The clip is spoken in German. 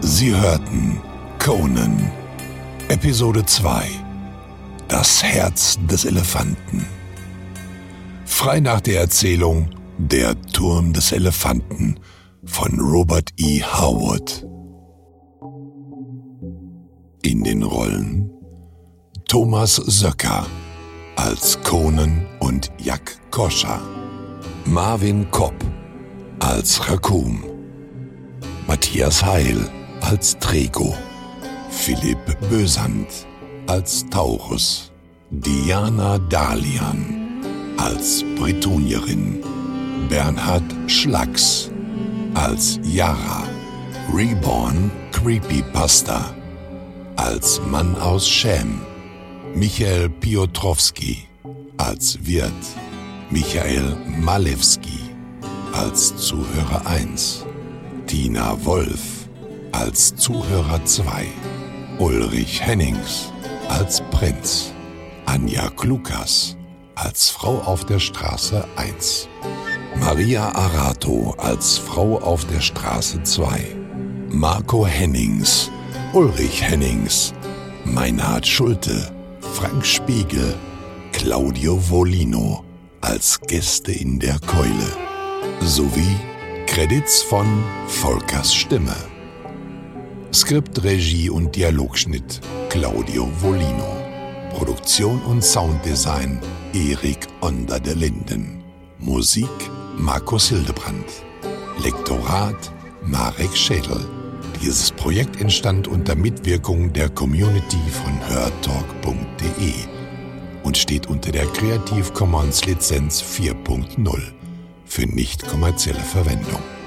Sie hörten Conan, Episode 2, Das Herz des Elefanten. Frei nach der Erzählung Der Turm des Elefanten von Robert E. Howard. In den Rollen Thomas Söcker als Conan und Jak Koscha, Marvin Kopp als Raccoon, Matthias Heil als Trego, Philipp Bösand als Taurus, Diana Dalian als Bretonierin, Bernhard Schlacks als Yara, Reborn Creepypasta als Mann aus Schem, Michael Piotrowski als Wirt, Michael Malewski als Zuhörer 1, Tina Wolf als Zuhörer 2, Ulrich Hennings als Prinz, Anja Klukas als Frau auf der Straße 1, Maria Arato als Frau auf der Straße 2, Marco Hennings, Ulrich Hennings, Meinhard Schulte, Frank Spiegel, Claudio Volino als Gäste in der Keule sowie Credits von Volkers Stimme. Skript, Regie und Dialogschnitt Claudio Volino. Produktion und Sounddesign Erik Onder de Linden. Musik Markus Hildebrand. Lektorat Marek Schädel. Dieses Projekt entstand unter Mitwirkung der Community von hörtalk.de und steht unter der Creative Commons Lizenz 4.0 für nicht kommerzielle Verwendung.